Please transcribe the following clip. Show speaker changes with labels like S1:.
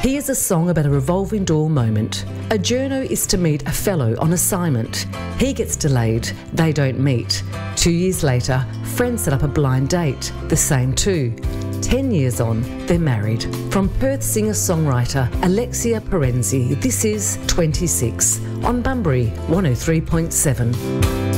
S1: Here's a song about a revolving door moment. A journo is to meet a fellow on assignment. He gets delayed, they don't meet. 2 years later, friends set up a blind date, the same two. 10 years on, they're married. From Perth singer-songwriter Alexia Parenzi, this is 26 on Bunbury 103.7.